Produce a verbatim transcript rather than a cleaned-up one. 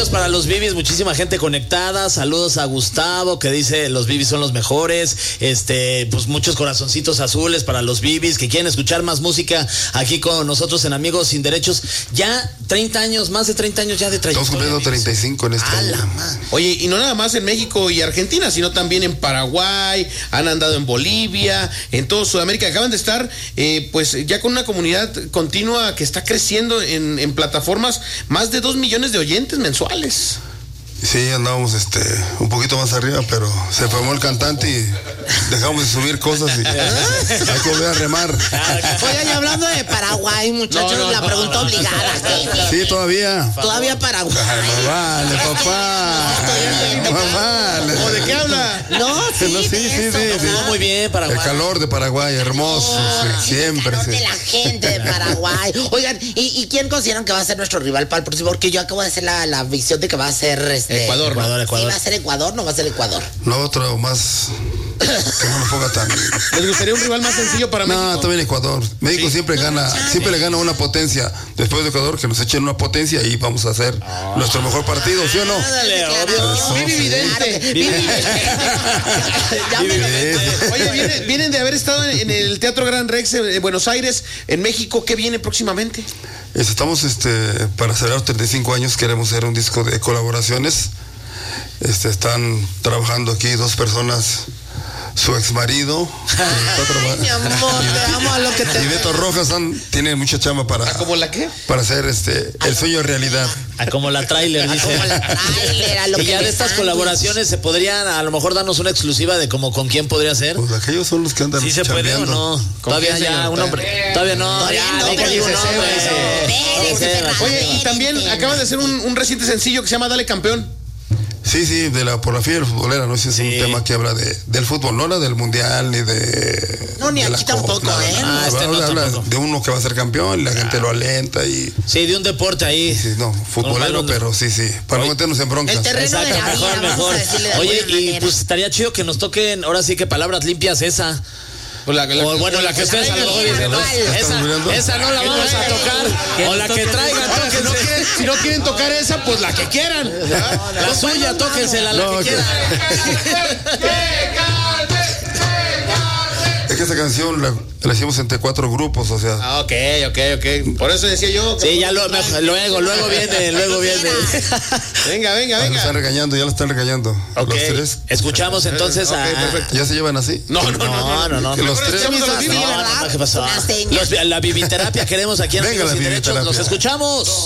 Saludos para los Bibis, muchísima gente conectada. Saludos a Gustavo, que dice los Bibis son los mejores. Este, pues muchos corazoncitos azules para los Bibis que quieren escuchar más música aquí con nosotros en Amigos Sin Derechos. Ya treinta años, más de treinta años ya de trayectoria. Estamos cumpliendo treinta y cinco en este año. Oye, y no nada más en México y Argentina, sino también en Paraguay, han andado en Bolivia, en toda Sudamérica. Acaban de estar, eh, pues, ya con una comunidad continua que está creciendo en, en plataformas, más de dos millones de oyentes mensuales. Sí, andábamos este, un poquito más arriba, pero se formó el cantante y dejamos de subir cosas y hay que volver a remar. Oye, y hablando de Paraguay, muchachos, no, no, la no, pregunta no, obligada. No. Sí, todavía. Todavía Paraguay. Ay, vale, papá. No, vale. ¿O de qué habla? No, sí, no, sí, sí, sí, sí. No, muy bien, Paraguay. El calor de Paraguay, hermoso, no, sí, siempre. El calor sí. de la gente de Paraguay. Oigan, ¿y, y quién consideran que va a ser nuestro rival para el próximo? Porque yo acabo de hacer la, la visión de que va a ser este, Ecuador, Ecuador, ¿no? Ecuador. ¿Sí va a ser Ecuador? ¿No va a ser Ecuador? No, otro más que no lo ponga tan. ¿Les gustaría un rival más sencillo para México? No, también Ecuador. México sí. siempre no, gana, no, siempre le gana una potencia. Después de Ecuador, que nos echen una potencia y vamos a hacer oh. nuestro mejor partido, ¿sí o no? Dale, obvio. Vivi Vidente. Oye, vienen, vienen de haber estado en el Teatro Gran Rex en Buenos Aires, en México. ¿Qué viene próximamente? Estamos este, para celebrar treinta y cinco años, queremos hacer un disco de colaboraciones. Este, están trabajando aquí dos personas, su ex marido. Ay, mi amor, te amo a lo que te y Beto Rojas han, tiene mucha chamba para. ¿A como la qué? Para hacer este el sueño realidad. A como la tráiler, dice. Como la tráiler, a lo y que ya de estas sándwich. Colaboraciones se podrían a lo mejor darnos una exclusiva de como con quién podría ser. Pues aquellos son los que andan. ¿Sí se puede o no? Todavía ya un hombre. Todavía no. Todavía ya, no, venga, pero un hombre. Oye, y también acaban de hacer un, un reciente sencillo que se llama Dale Campeón. Sí, sí, de la por la fiebre futbolera, ¿no? Ese es sí. un tema que habla de, del fútbol, no habla del mundial ni de. No, ni de aquí tampoco, nada, ¿eh? Nada, Ah, este habla, no habla tampoco. de uno que va a ser campeón y la gente lo alenta y. Sí, de un deporte ahí. Sí, no, futbolero, pero sí, sí, para no meternos en broncas. El terreno Exacto, de la mejor, vida, mejor. de Oye, y manera. pues estaría chido que nos toquen, ahora sí que palabras limpias esa. O, la, la, o bueno, la que ustedes a lo mejor dicen, no, esa, esa no la vamos a tocar. O la que traigan, ahora, si, no quieren, si no quieren tocar esa, pues la que quieran. La, la suya, tóquensela, la no, que quieran. Es que esa canción la, la hicimos entre cuatro grupos, o sea. Ah, ok, ok, ok. Por eso decía yo. Sí, ya lo, me, luego, luego viene, luego viene. Venga, venga, venga. Ya lo están regañando, ya lo están regañando. Okay. Los tres. Escuchamos entonces okay, a. Perfecto. ¿Ya se llevan así? No, no, no. No, no, no. Que los tres. No, no, no, ¿qué pasó? Los, la bibiterapia queremos aquí en Venga, Amigos la Sin Derechos. Nos escuchamos.